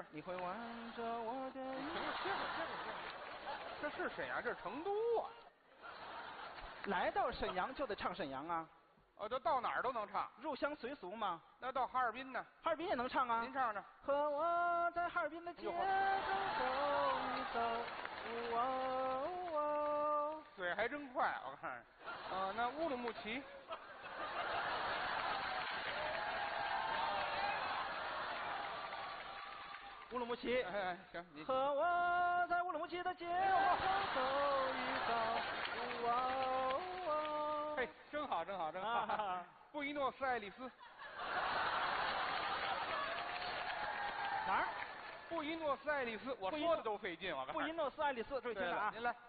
你会挽着我的衣歇会这是沈阳，这是成都啊。 来到沈阳就得唱沈阳啊。 这到哪儿都能唱。 入乡随俗嘛。 那到哈尔滨呢？ 哈尔滨也能唱啊。 您唱唱。 和我在哈尔滨的街头走一走。 嘴还真快，我看。那乌鲁木齐。 乌鲁木齐， 行，你和我在乌鲁木齐的街头走一走。 嘿，真好，真好，真好。布宜诺斯艾利斯。 哪儿？ 布宜诺斯艾利斯，我说的都费劲，我看。 布宜诺斯艾利斯，注意听着啊！ 您来。